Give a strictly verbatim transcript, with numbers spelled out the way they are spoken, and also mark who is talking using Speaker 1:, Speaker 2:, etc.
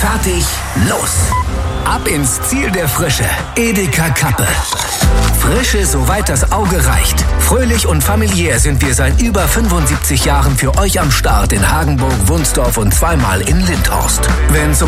Speaker 1: fertig, los! Ab ins Ziel der Frische. Edeka Kappe. Frische, soweit das Auge reicht. Fröhlich und familiär sind wir seit über fünfundsiebzig Jahren für euch am Start in Hagenburg, Wunsdorf und zweimal in Lindhorst. Wenn's um